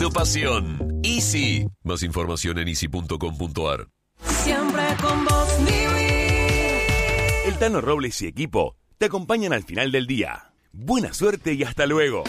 tu pasión. Easy. Más información en easy.com.ar. Siempre con vos, El Tano Robles y equipo te acompañan al final del día. Buena suerte y hasta luego.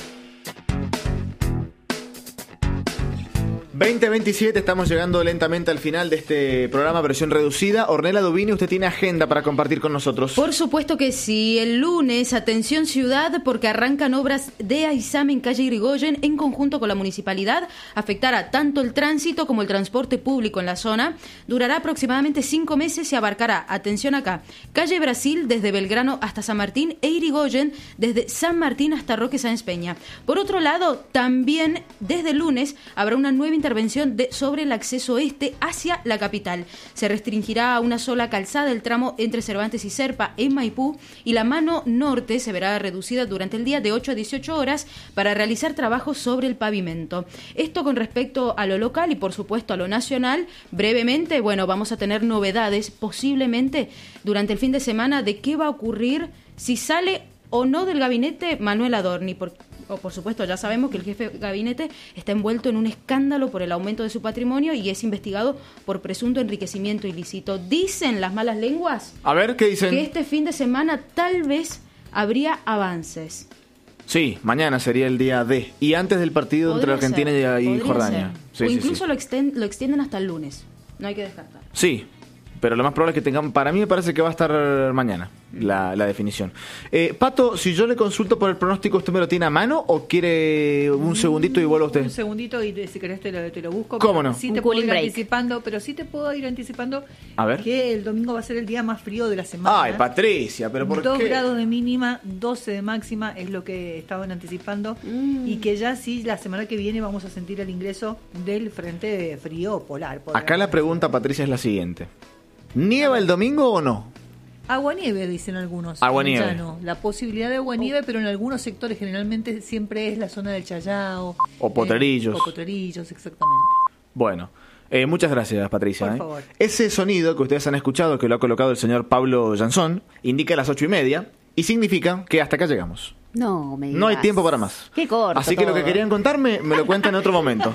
20:27, estamos llegando lentamente al final de este programa versión reducida. Ornella Dubini, usted tiene agenda para compartir con nosotros. Por supuesto que sí. El lunes, atención ciudad, porque arrancan obras de AISAM en calle Irigoyen en conjunto con la municipalidad. Afectará tanto el tránsito como el transporte público en la zona. Durará aproximadamente 5 meses y abarcará, atención acá, calle Brasil desde Belgrano hasta San Martín e Irigoyen desde San Martín hasta Roque Sáenz Peña. Por otro lado, también desde el lunes habrá una nueva intervención sobre el acceso este hacia la capital. Se restringirá a una sola calzada el tramo entre Cervantes y Serpa en Maipú y la mano norte se verá reducida durante el día de 8 a 18 horas para realizar trabajos sobre el pavimento. Esto con respecto a lo local y por supuesto a lo nacional. Brevemente, vamos a tener novedades posiblemente durante el fin de semana de qué va a ocurrir si sale o no del gabinete Manuel Adorni, por supuesto, ya sabemos que el jefe de gabinete está envuelto en un escándalo por el aumento de su patrimonio y es investigado por presunto enriquecimiento ilícito. Dicen las malas lenguas. A ver, ¿qué dicen? Que este fin de semana tal vez habría avances. Sí, mañana sería el día D. Y antes del partido entre Argentina y Jordania. Sí, o incluso lo extienden hasta el lunes. No hay que descartar. Sí, pero lo más probable es que tengamos... Para mí me parece que va a estar mañana la definición. Pato, si yo le consulto por el pronóstico, ¿usted me lo tiene a mano o quiere un segundito y vuelve usted? Un segundito y si querés te lo busco. ¿Cómo no? Sí te puedo ir anticipando, pero sí te puedo ir anticipando a ver. Que el domingo va a ser el día más frío de la semana. Ay, Patricia, pero ¿por qué? 2 grados de mínima, 12 de máxima es lo que estaban anticipando y que ya sí, la semana que viene vamos a sentir el ingreso del frente frío polar. Acá la pregunta, Patricia, es la siguiente. ¿Nieva el domingo o no? Aguanieve, dicen algunos. Aguanieve. La posibilidad de aguanieve, pero en algunos sectores generalmente siempre es la zona del Chayao. O Potrerillos. O Potrerillos, exactamente. Bueno, muchas gracias, Patricia. Por favor. Ese sonido que ustedes han escuchado, que lo ha colocado el señor Pablo Jansón, indica las 8:30 y significa que hasta acá llegamos. No, me digas. No hay tiempo para más. Qué corto. Así que todo. lo que querían contarme me lo cuentan en otro momento.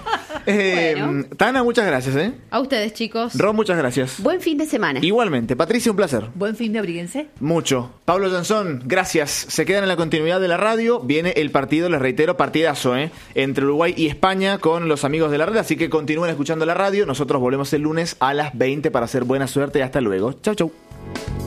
Bueno. Tana, muchas gracias. A ustedes, chicos. Ron, muchas gracias. Buen fin de semana. Igualmente. Patricia, un placer. Buen fin de abríguense. Mucho. Pablo Jansón, gracias. Se quedan en la continuidad de la radio. Viene el partido, les reitero, partidazo, entre Uruguay y España con los amigos de la red. Así que continúen escuchando la radio. Nosotros volvemos el lunes a las 20 para hacer buena suerte y hasta luego. Chau, chau.